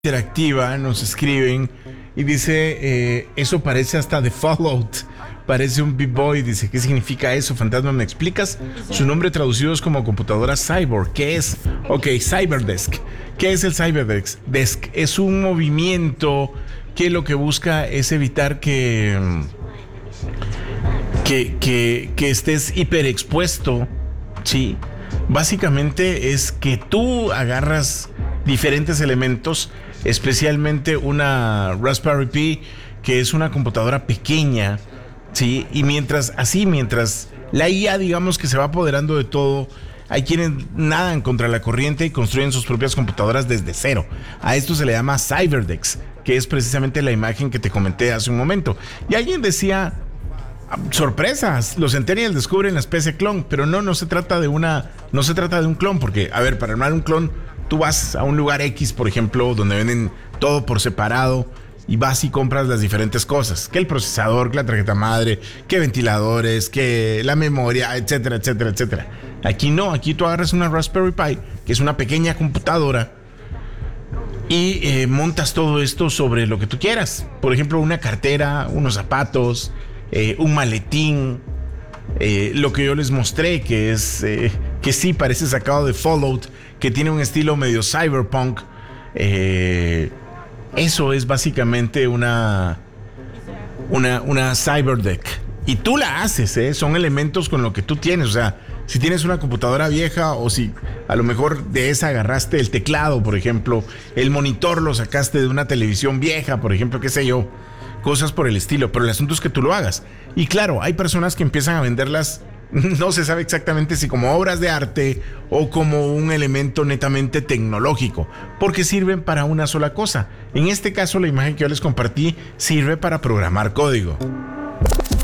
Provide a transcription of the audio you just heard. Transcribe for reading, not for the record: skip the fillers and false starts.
Interactiva nos escriben y dice, eso parece hasta de Fallout, parece un B-Boy. Dice, ¿qué significa eso, Fantasma? ¿Me explicas? Su nombre traducido es como computadora cyborg. ¿Qué es? Ok, Cyberdesk. ¿Qué es el Cyberdesk? Es un movimiento que lo que busca es evitar que estés hiperexpuesto, ¿sí? Básicamente es que tú agarras diferentes elementos, especialmente una Raspberry Pi, que es una computadora pequeña, ¿sí? Y mientras la IA, digamos, que se va apoderando de todo, hay quienes nadan contra la corriente y construyen sus propias computadoras desde cero. A esto se le llama Cyberdesk, que es precisamente la imagen que te comenté hace un momento. Y alguien decía, sorpresas, los Centennials descubren la especie clon, pero no se trata de un clon, porque, a ver, para armar un clon, tú vas a un lugar X, por ejemplo, donde venden todo por separado y vas y compras las diferentes cosas, que el procesador, que la tarjeta madre, que ventiladores, que la memoria, etcétera, etcétera, etcétera. Aquí no, aquí tú agarras una Raspberry Pi, que es una pequeña computadora, y montas todo esto sobre lo que tú quieras. Por ejemplo, una cartera, unos zapatos, un maletín, lo que yo les mostré, que es que sí parece sacado de Fallout, que tiene un estilo medio cyberpunk. Eso es básicamente una cyberdeck. Y tú la haces, son elementos con lo que tú tienes. O sea, si tienes una computadora vieja, o si a lo mejor de esa agarraste el teclado, por ejemplo, el monitor lo sacaste de una televisión vieja, por ejemplo, qué sé yo, cosas por el estilo. Pero el asunto es que tú lo hagas. Y claro, hay personas que empiezan a venderlas, no se sabe exactamente si como obras de arte o como un elemento netamente tecnológico, porque sirven para una sola cosa. En este caso, la imagen que yo les compartí sirve para programar código.